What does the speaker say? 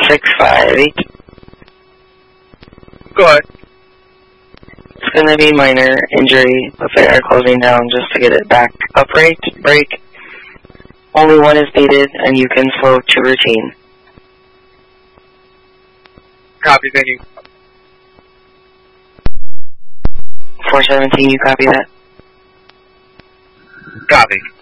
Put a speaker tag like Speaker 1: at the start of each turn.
Speaker 1: 658.
Speaker 2: Go ahead.
Speaker 1: It's going to be minor injury, but they are closing down just to get it back upright. Break. Only one is needed, and you can slow to routine.
Speaker 2: Copy, thank you.
Speaker 1: 417, you copy that?
Speaker 2: Copy.